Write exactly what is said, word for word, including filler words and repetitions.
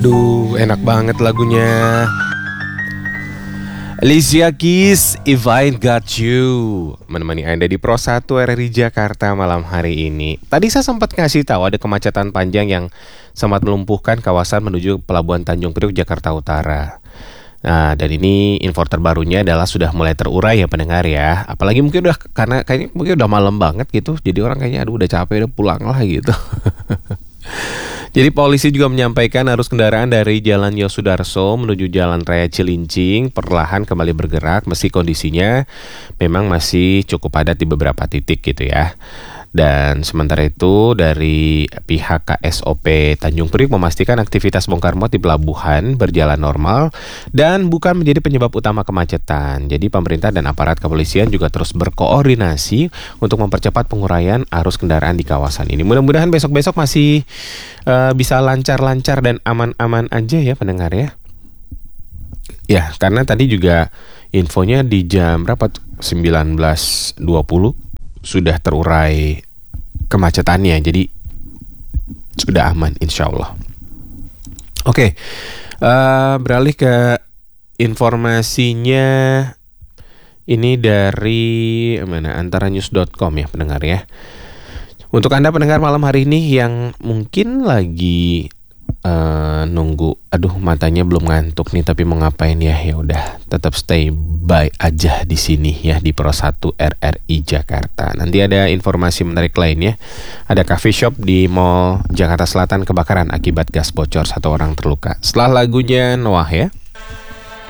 Aduh, enak banget lagunya. Alicia Keys, If I Got You, menemani Anda di Pro satu R R I Jakarta malam hari ini. Tadi saya sempat ngasih tahu ada kemacetan panjang yang sempat melumpuhkan kawasan menuju Pelabuhan Tanjung Priok, Jakarta Utara. Nah, dan ini info terbarunya adalah sudah mulai terurai ya pendengar ya. Apalagi mungkin udah, karena kayaknya mungkin udah malam banget gitu. Jadi orang kayaknya aduh udah capek, udah pulang lah gitu. Jadi polisi juga menyampaikan arus kendaraan dari Jalan Yosudarso menuju Jalan Raya Cilincing perlahan kembali bergerak meski kondisinya memang masih cukup padat di beberapa titik gitu ya. Dan sementara itu dari pihak K S O P Tanjung Priok memastikan aktivitas bongkar muat di pelabuhan berjalan normal dan bukan menjadi penyebab utama kemacetan. Jadi pemerintah dan aparat kepolisian juga terus berkoordinasi untuk mempercepat penguraian arus kendaraan di kawasan ini. Mudah-mudahan besok-besok masih uh, bisa lancar-lancar dan aman-aman aja ya pendengar ya. Ya, karena tadi juga infonya di jam berapa? sembilan belas dua puluh sudah terurai kemacetannya, jadi sudah aman insya Allah. Oke, uh, beralih ke informasinya. Ini dari mana? Antaranews dot com ya pendengar ya. Untuk Anda pendengar malam hari ini yang mungkin lagi uh, nunggu, aduh matanya belum ngantuk nih tapi mau ngapain ya? Ya udah, tetap stay by aja di sini ya di Pro satu R R I Jakarta. Nanti ada informasi menarik lainnya. Ada coffee shop di Mall Jakarta Selatan kebakaran akibat gas bocor, satu orang terluka. Setelah lagunya Noah ya.